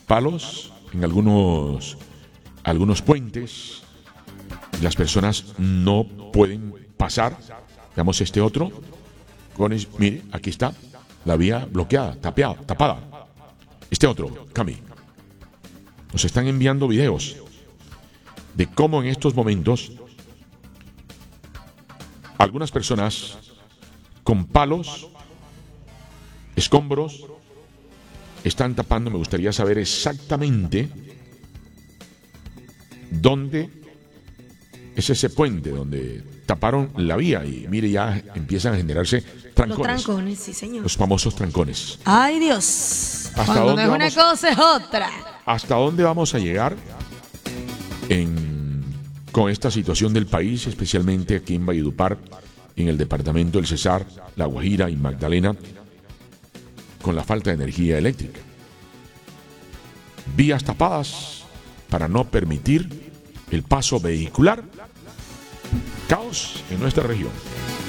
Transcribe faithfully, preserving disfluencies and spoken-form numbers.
palos en algunos, algunos puentes. Las personas no pueden pasar. Veamos este otro. Con es, mire, aquí está la vía bloqueada, tapeada, tapada. Este otro, Cami. Nos están enviando videos de cómo en estos momentos algunas personas con palos, escombros, están tapando. Me gustaría saber exactamente dónde es ese puente donde taparon la vía y mire, ya empiezan a generarse trancones. Los trancones, sí, señor. Los famosos trancones. Ay, Dios. ¿Hasta Cuando no dónde es vamos? una cosa es otra. ¿Hasta dónde vamos a llegar en, con esta situación del país, especialmente aquí en Valledupar, en el departamento del Cesar, La Guajira y Magdalena, con la falta de energía eléctrica? Vías tapadas para no permitir el paso vehicular. Caos en nuestra región.